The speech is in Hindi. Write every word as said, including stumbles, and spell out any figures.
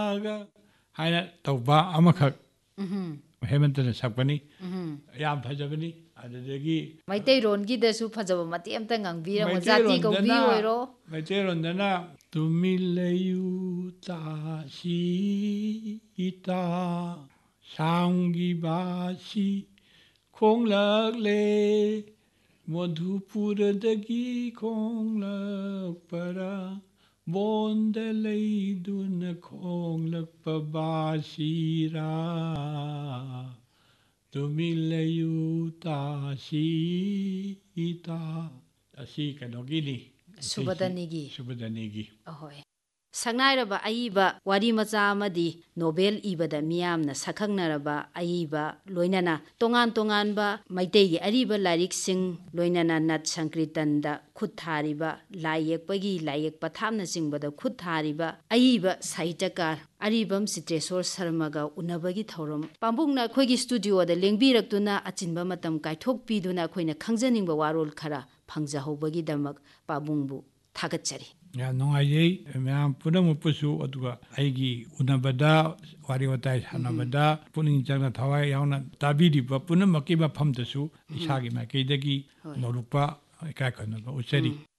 हाइना तौबा अमखक हेमंतन सकपनी याम फजबनी अदगी मैतै रोनगी दसु फजब मति अमता ngangbiramo jati kौबी ओइरो मैतै रोनदना तुमिलयु तासी इता सांगी बासी खोंगलकले मधुपुरदगी खोंगलकपरा बोंदलैदुन खोंगलकपबासीरा तुमिलयु तासी इता असी कनोगिनी सुबदनीगी सुबदनीगी अहोय संगनाइरबा अइबा वारी मचा अमदी नोबेल इबदा मियामना सखंगनरबा अइबा लोइनना तोंगान तोंगानबा मैतेगी अरिबा लारिक सिंग लोइनना नट संकीर्तनदा खुद थारिबा लायेकपगी लायेक पथामना सिंगबदा खुद थारिबा अइबा साहित्यकार अरिबम चित्रेश्वर शर्मागा उनबगी थौरम पांबुंगना खोगी स्टूडियोदा लेंबिरक्तुना अचिनबा मतम काइथोकपीदुना खोइना खंजनिंगबा वारोल खरा फंगजहौबगी दमक पाबुंगबु थागतचरी या नोंगाइये मैम पुनमुपुसु अदुगा आइगी उनबदा वारी वताई सानबदा पुनिंग चंगना थवाई यावना ताबिदिबा पुनमकी मफमदसु इसागी माइकेदगी नोरुपा इकाखनबा उचरी